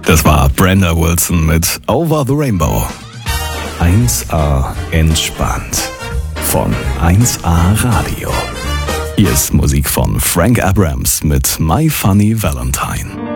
Das war Brenda Wilson mit Over the Rainbow. 1A entspannt von 1A Radio. Hier ist Musik von Frank Abrams mit My Funny Valentine.